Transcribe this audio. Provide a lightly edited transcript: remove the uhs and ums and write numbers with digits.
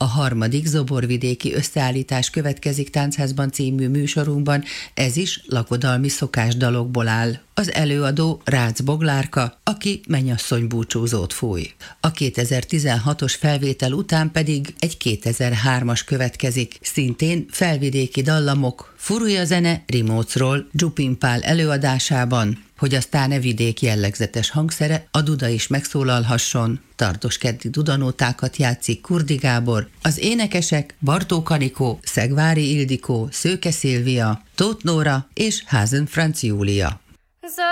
A harmadik zoborvidéki összeállítás következik Táncházban című műsorunkban, ez is lakodalmi szokásdalokból áll. Az előadó Rácz Boglárka, aki mennyasszony búcsúzót fúj. A 2016-os felvétel után pedig egy 2003-as következik, szintén felvidéki dallamok, furúja zene Rimócról, Dzsupin Pál előadásában, hogy aztán e vidék jellegzetes hangszere, a duda is megszólalhasson. Tartoskeddi dudanótákat játszik Kurdi Gábor, az énekesek Bartók Anikó, Szegvári Ildikó, Szőke Szilvia, Tóth Nóra és Házen Franc Júlia.